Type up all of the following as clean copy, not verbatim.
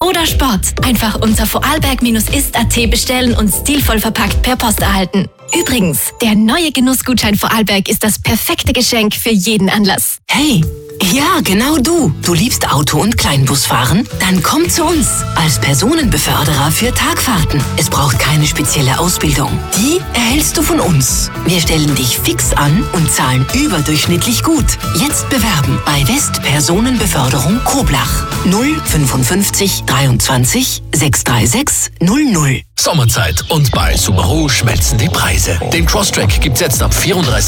oder Sport. Einfach unter vorarlberg-ist.at bestellen und stilvoll verpackt per Post erhalten. Übrigens, der neue Genussgutschein Vorarlberg ist das perfekte Geschenk für jeden Anlass. Hey, ja, genau du. Du liebst Auto- und Kleinbusfahren? Dann komm zu uns als Personenbeförderer für Tagfahrten. Es braucht keine spezielle Ausbildung. Die erhältst du von uns. Wir stellen dich fix an und zahlen überdurchschnittlich gut. Jetzt bewerben bei West Personenbeförderung Koblach 055 23 636 00. Sommerzeit und bei Subaru schmelzen die Preise. Den Crosstrek gibt's jetzt ab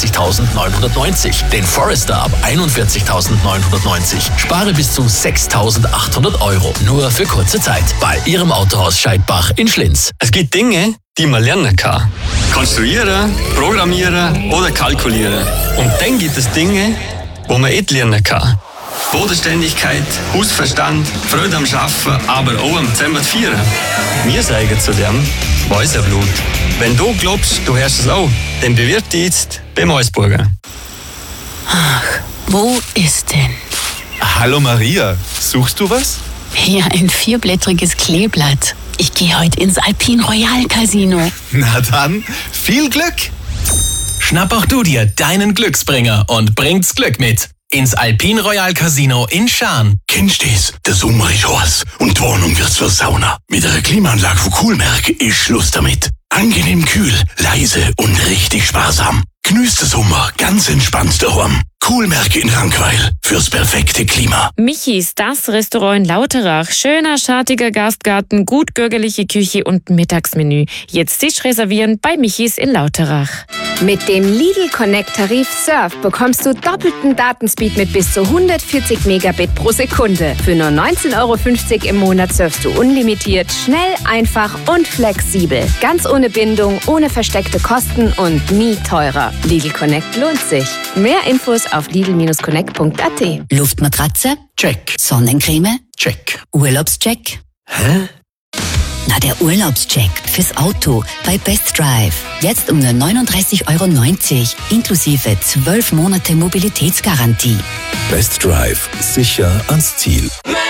34.990, den Forester ab 41.990. Spare bis zu 6.800 €, nur für kurze Zeit. Bei Ihrem Autohaus Scheidbach in Schlinz. Es gibt Dinge, die man lernen kann. Konstruieren, programmieren oder kalkulieren. Und dann gibt es Dinge, wo man nicht lernen kann. Bodenständigkeit, Hausverstand, Freude am Arbeiten, aber auch am Zusammenfeiern. Wir sagen zu dem Mäuserblut. Wenn du glaubst, du hörst es auch, dann bewirb dich jetzt beim Eusburger. Ach, wo ist denn? Hallo Maria, suchst du was? Hier ein 4-blättriges Kleeblatt. Ich gehe heute ins Alpine Royal Casino. Na dann, viel Glück! Schnapp auch du dir deinen Glücksbringer und bringt's Glück mit. Ins Alpine Royal Casino in Schaan. Kennst du das? Der Sommer ist heiß und die Wohnung wird zur Sauna. Mit einer Klimaanlage von Coolmerk ist Schluss damit. Angenehm kühl, leise und richtig sparsam. Genießt den Sommer ganz entspannt daheim. Coolmerk in Rankweil fürs perfekte Klima. Michis, das Restaurant in Lauterach. Schöner, schattiger Gastgarten, gut bürgerliche Küche und Mittagsmenü. Jetzt Tisch reservieren bei Michis in Lauterach. Mit dem Lidl Connect Tarif Surf bekommst du doppelten Datenspeed mit bis zu 140 Megabit pro Sekunde. Für nur 19,50 € im Monat surfst du unlimitiert, schnell, einfach und flexibel. Ganz ohne Bindung, ohne versteckte Kosten und nie teurer. Lidl Connect lohnt sich. Mehr Infos auf lidl-connect.at. Luftmatratze? Check. Sonnencreme? Check. Urlaubscheck? Hä? Na, der Urlaubscheck fürs Auto bei Best Drive. Jetzt um nur 39,90 € inklusive 12 Monate Mobilitätsgarantie. Best Drive. Sicher ans Ziel.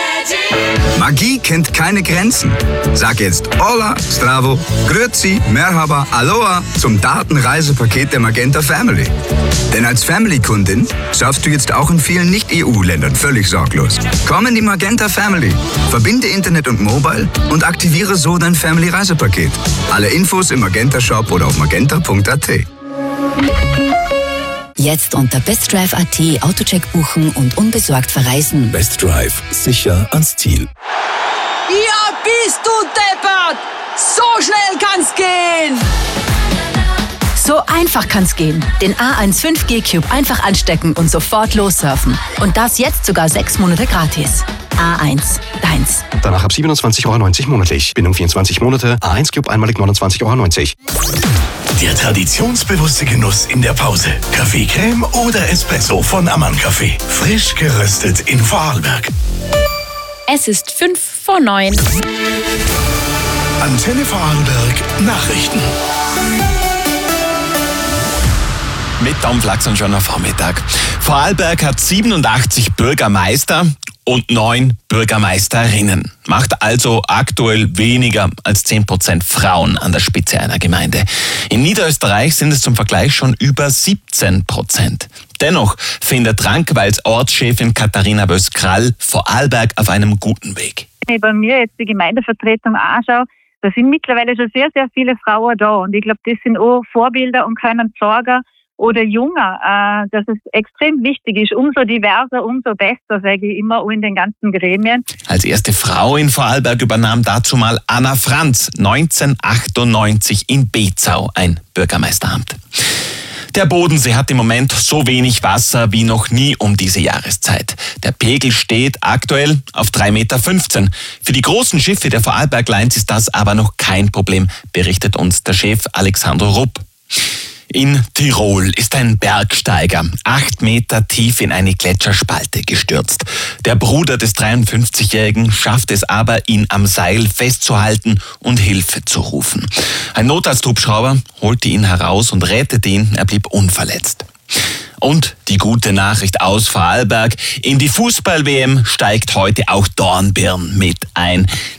Magie kennt keine Grenzen. Sag jetzt Hola, Stravo, Grüezi, Merhaba, Aloha zum Datenreisepaket der Magenta Family. Denn als Family-Kundin surfst du jetzt auch in vielen Nicht-EU-Ländern völlig sorglos. Komm in die Magenta Family, verbinde Internet und Mobile und aktiviere so dein Family-Reisepaket. Alle Infos im Magenta-Shop oder auf magenta.at. Jetzt unter bestdrive.at Autocheck buchen und unbesorgt verreisen. Best Drive. Sicher ans Ziel. Ja, bist du deppert! So schnell kann's gehen! So einfach kann's gehen. Den A1 5G Cube einfach anstecken und sofort lossurfen. Und das jetzt sogar 6 Monate gratis. A1, deins. Danach ab 27,90 € monatlich. Bindung 24 Monate. A1 Cube einmalig 29,90 €. Der traditionsbewusste Genuss in der Pause. Kaffee, Creme oder Espresso von Ammann Kaffee. Frisch geröstet in Vorarlberg. Es ist 8:55. Antenne Vorarlberg Nachrichten. Mit Tom Flachs und schon am Vormittag. Vorarlberg hat 87 Bürgermeister und 9 Bürgermeisterinnen. Macht also aktuell weniger als 10% Frauen an der Spitze einer Gemeinde. In Niederösterreich sind es zum Vergleich schon über 17%. Dennoch findet Rankweils Ortschefin Katharina Böss-Krall Vorarlberg auf einem guten Weg. Wenn ich bei mir jetzt die Gemeindevertretung anschaue, da sind mittlerweile schon sehr, sehr viele Frauen da. Und ich glaube, das sind auch Vorbilder und können Sorger oder Junger, dass es extrem wichtig ist. Umso diverser, umso besser, sage ich immer, auch in den ganzen Gremien. Als erste Frau in Vorarlberg übernahm dazu mal Anna Franz 1998 in Bezau ein Bürgermeisteramt. Der Bodensee hat im Moment so wenig Wasser wie noch nie um diese Jahreszeit. Der Pegel steht aktuell auf 3,15 Meter. Für die großen Schiffe der Vorarlberg Lines ist das aber noch kein Problem, berichtet uns der Chef Alexander Rupp. In Tirol ist ein Bergsteiger 8 Meter tief in eine Gletscherspalte gestürzt. Der Bruder des 53-Jährigen schafft es aber, ihn am Seil festzuhalten und Hilfe zu rufen. Ein Notarzthubschrauber holte ihn heraus und rettete ihn. Er blieb unverletzt. Und die gute Nachricht aus Vorarlberg: In die Fußball-WM steigt heute auch Dornbirn mit ein.